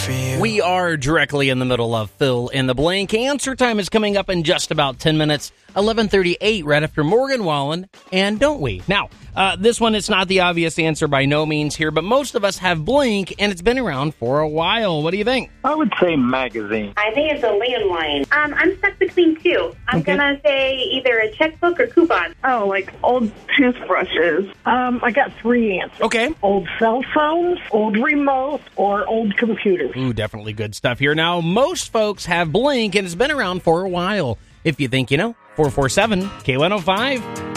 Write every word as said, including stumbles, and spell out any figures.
for you. We are directly in the middle of Fill in the Blank. Answer time is coming up in just about ten minutes. eleven thirty-eight, right after Morgan Wallen and Don't We? Now, uh, this one, it's not the obvious answer by no means here, but most of us have Blink, and it's been around for a while. What do you think? I would say magazine. I think it's a landline. Um, I'm stuck between two. I'm Okay. going to say either a checkbook or coupon. Oh, like old toothbrushes. Um, I got three answers. Okay. Old cell phones, old remote, or old computers. Ooh, definitely good stuff here. Now, most folks have Blink, and it's been around for a while. If you think you know, four four seven K one oh five.